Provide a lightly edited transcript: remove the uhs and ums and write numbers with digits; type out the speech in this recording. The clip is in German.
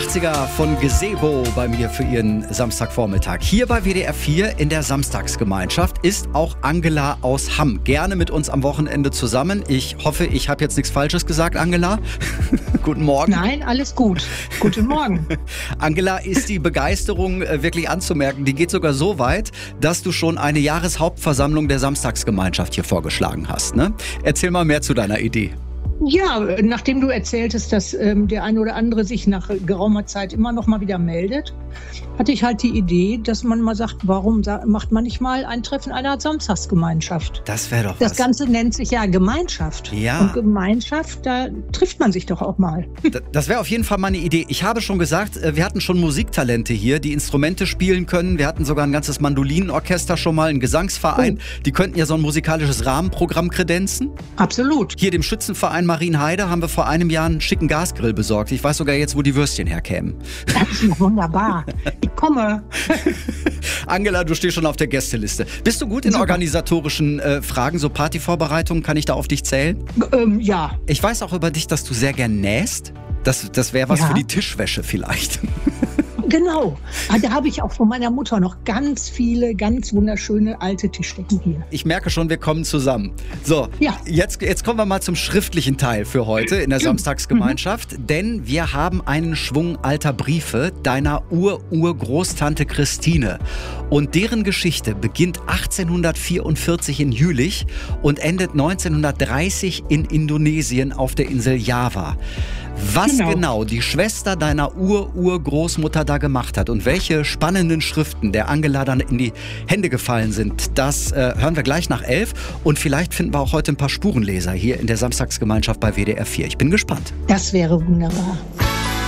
80er von Gazebo bei mir für Ihren Samstagvormittag. Hier bei WDR 4 in der Samstagsgemeinschaft ist auch Angela aus Hamm. Gerne mit uns am Wochenende zusammen. Ich hoffe, ich habe jetzt nichts Falsches gesagt, Angela. Guten Morgen. Nein, alles gut. Guten Morgen. Angela, ist die Begeisterung wirklich anzumerken? Die geht sogar so weit, dass du schon eine Jahreshauptversammlung der Samstagsgemeinschaft hier vorgeschlagen hast, ne? Erzähl mal mehr zu deiner Idee. Ja, nachdem du erzähltest, dass der eine oder andere sich nach geraumer Zeit immer noch mal wieder meldet, hatte ich halt die Idee, dass man mal sagt, warum macht man nicht mal ein Treffen einer Samstagsgemeinschaft? Das wäre doch was. Das Ganze nennt sich ja Gemeinschaft. Ja. Und Gemeinschaft, da trifft man sich doch auch mal. Das wäre auf jeden Fall mal eine Idee. Ich habe schon gesagt, wir hatten schon Musiktalente hier, die Instrumente spielen können. Wir hatten sogar ein ganzes Mandolinenorchester schon mal, einen Gesangsverein. Oh. Die könnten ja so ein musikalisches Rahmenprogramm kredenzen. Absolut. Hier dem Schützenverein Marienheide haben wir vor einem Jahr einen schicken Gasgrill besorgt. Ich weiß sogar jetzt, wo die Würstchen herkämen. Das ist wunderbar. Ich komme. Angela, du stehst schon auf der Gästeliste. Bist du gut in organisatorischen Fragen, so Partyvorbereitungen? Kann ich da auf dich zählen? Ja. Ich weiß auch über dich, dass du sehr gern nähst. Das wäre was für die Tischwäsche vielleicht. Genau. Da habe ich auch von meiner Mutter noch ganz viele, ganz wunderschöne alte Tischdecken hier. Ich merke schon, wir kommen zusammen. So, jetzt kommen wir mal zum schriftlichen Teil für heute in der Samstagsgemeinschaft. Denn wir haben einen Schwung alter Briefe deiner Urgroßtante Christine. Und deren Geschichte beginnt 1844 in Jülich und endet 1930 in Indonesien auf der Insel Java. Was genau die Schwester deiner Urgroßmutter da gemacht hat und welche spannenden Schriften der Angela dann in die Hände gefallen sind, das hören wir gleich nach 11. Und vielleicht finden wir auch heute ein paar Spurenleser hier in der Samstagsgemeinschaft bei WDR 4. Ich bin gespannt. Das wäre wunderbar.